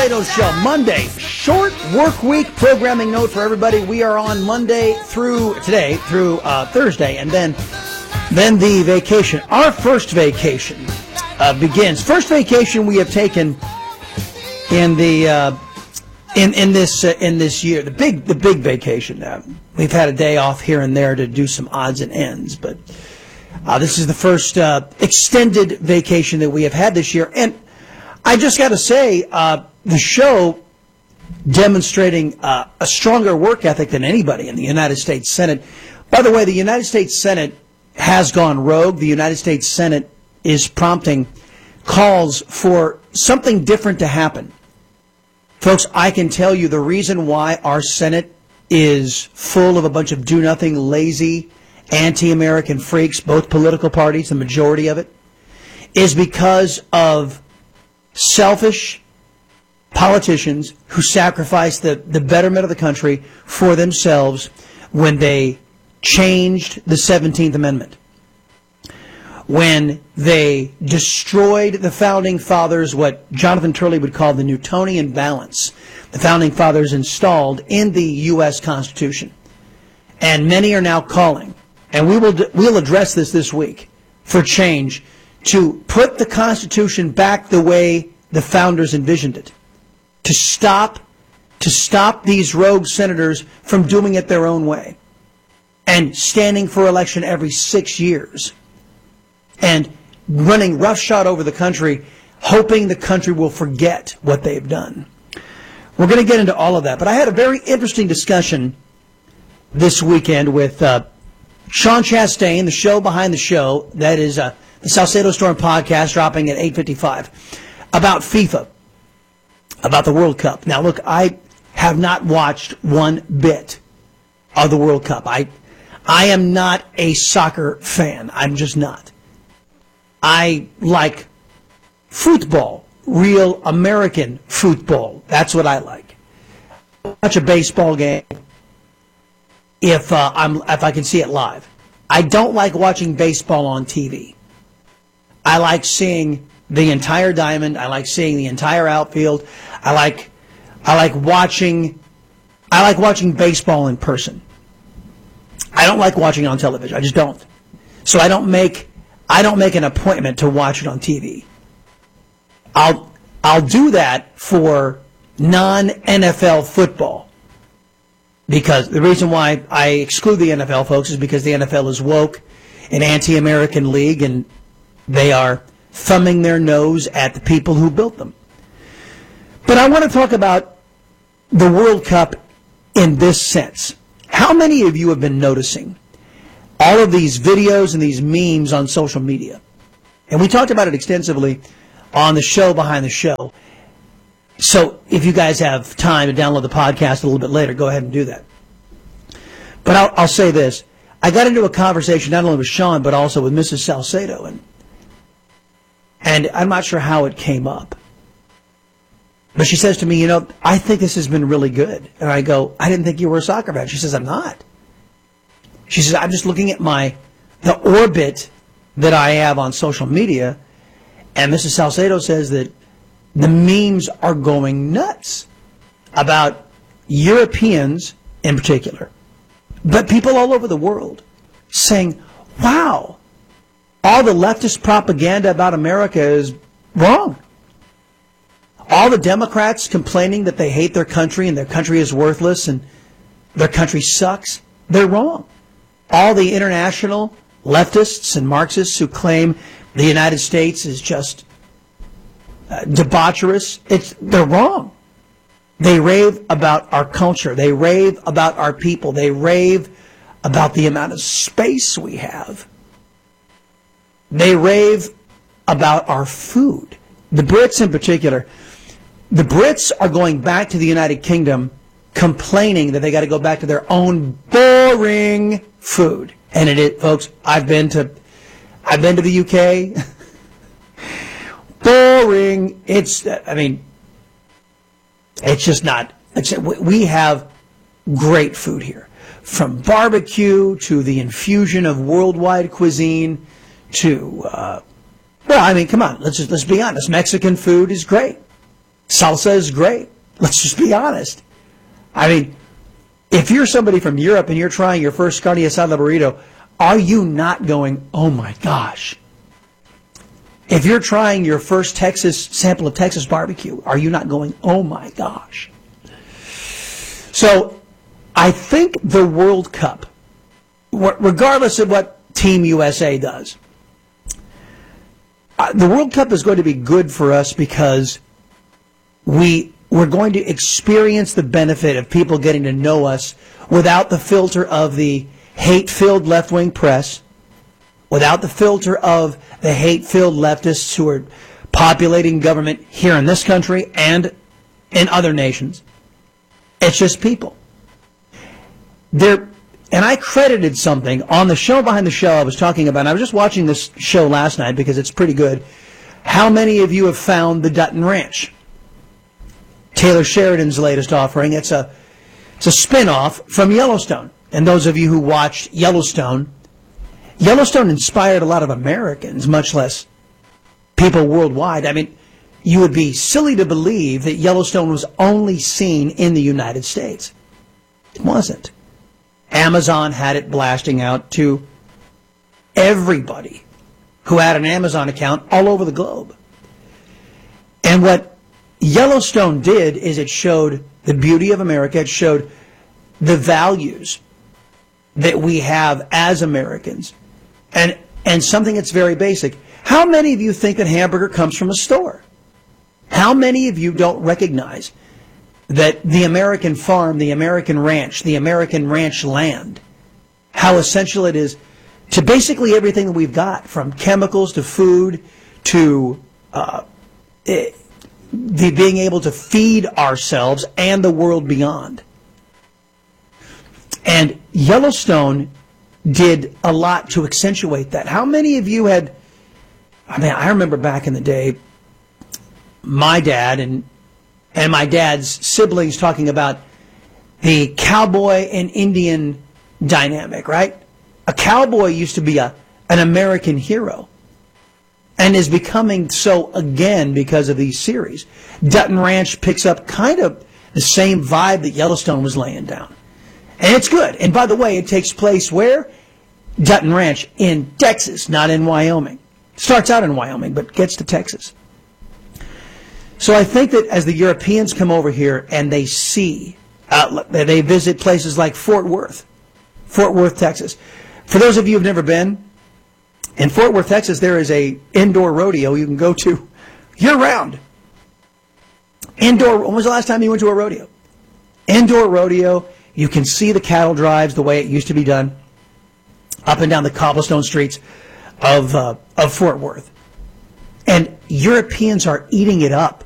Salcedo Show, Monday. Short work week programming note for everybody. We are on Monday through Thursday, and then the vacation. Our first vacation begins. First vacation we have taken in the in this year. The big vacation. We've had a day off here and there to do some odds and ends, but this is the first extended vacation that we have had this year. And I just got to say, the show demonstrating a stronger work ethic than anybody in the United States Senate. By the way, the United States Senate has gone rogue. The United States Senate is prompting calls for something different to happen. Folks, I can tell you the reason why our Senate is full of a bunch of do-nothing, lazy, anti-American freaks, both political parties, the majority of it, is because of selfish politicians who sacrificed the betterment of the country for themselves when they changed the 17th Amendment. When they destroyed the Founding Fathers, what Jonathan Turley would call the Newtonian balance, the Founding Fathers installed in the U.S. Constitution. And many are now calling, and we'll address this week, for change, to put the Constitution back the way the founders envisioned it. To stop these rogue senators from doing it their own way. And standing for election every 6 years. And running roughshod over the country, hoping the country will forget what they've done. We're going to get into all of that. But I had a very interesting discussion this weekend with Sean Chastain, the show behind the show, that is the Salcedo Storm podcast, dropping at 8:55, about FIFA, about the World Cup. Now, look, I have not watched one bit of the World Cup. I am not a soccer fan. I'm just not. I like football, real American football. That's what I like. Watch a baseball game if I can see it live. I don't like watching baseball on TV. I like seeing the entire diamond. I like seeing the entire outfield. I like watching baseball in person. I don't like watching it on television. I just don't. So I don't make an appointment to watch it on TV. I'll do that for non-NFL football. Because the reason why I exclude the NFL, folks, is because the NFL is woke, an anti-American league, and they are thumbing their nose at the people who built them. But I want to talk about the World Cup in this sense. How many of you have been noticing all of these videos and these memes on social media? And we talked about it extensively on the show behind the show. So if you guys have time to download the podcast a little bit later, go ahead and do that. But I'll say this. I got into a conversation not only with Sean, but also with Mrs. Salcedo. And I'm not sure how it came up. But she says to me, I think this has been really good. And I go, I didn't think you were a soccer fan. She says, I'm not. She says, I'm just looking at the orbit that I have on social media. And Mrs. Salcedo says that the memes are going nuts about Europeans in particular, but people all over the world saying, wow, all the leftist propaganda about America is wrong. All the Democrats complaining that they hate their country and their country is worthless and their country sucks, they're wrong. All the international leftists and Marxists who claim the United States is just debaucherous, they're wrong. They rave about our culture. They rave about our people. They rave about the amount of space we have. They rave about our food. The Brits in particular. The Brits are going back to the United Kingdom complaining that they got to go back to their own boring food. And it is, folks, I've been to the UK. Boring. It's just not. We have great food here. From barbecue to the infusion of worldwide cuisine to, come on, let's be honest. Mexican food is great. Salsa is great. Let's just be honest. I mean, if you're somebody from Europe and you're trying your first carne asada burrito, are you not going, oh my gosh? If you're trying your first sample of Texas barbecue, are you not going, oh my gosh? So I think the World Cup, regardless of what Team USA does, the World Cup is going to be good for us because we're going to experience the benefit of people getting to know us without the filter of the hate-filled left-wing press, without the filter of the hate-filled leftists who are populating government here in this country and in other nations. It's just people. And I credited something on the show behind the show I was talking about. And I was just watching this show last night because it's pretty good. How many of you have found the Dutton Ranch? Taylor Sheridan's latest offering. It's a spin-off from Yellowstone. And those of you who watched Yellowstone inspired a lot of Americans, much less people worldwide. I mean, you would be silly to believe that Yellowstone was only seen in the United States. It wasn't. Amazon had it blasting out to everybody who had an Amazon account all over the globe. And what Yellowstone did is it showed the beauty of America. It showed the values that we have as Americans. And something that's very basic. How many of you think that hamburger comes from a store? How many of you don't recognize that the American farm, the American ranch land, how essential it is to basically everything that we've got, from chemicals to food to being able to feed ourselves and the world beyond. And Yellowstone did a lot to accentuate that. How many of you had, I remember back in the day, my dad and my dad's siblings talking about the cowboy and Indian dynamic, right? A cowboy used to be an American hero and is becoming so again because of these series. Dutton Ranch picks up kind of the same vibe that Yellowstone was laying down. And it's good. And by the way, it takes place where? Dutton Ranch in Texas, not in Wyoming. Starts out in Wyoming, but gets to Texas. So I think that as the Europeans come over here and they see, they visit places like Fort Worth, Texas. For those of you who have never been, in Fort Worth, Texas, there is a indoor rodeo you can go to year-round. Indoor. When was the last time you went to a rodeo? Indoor rodeo. You can see the cattle drives the way it used to be done up and down the cobblestone streets of Fort Worth. And Europeans are eating it up.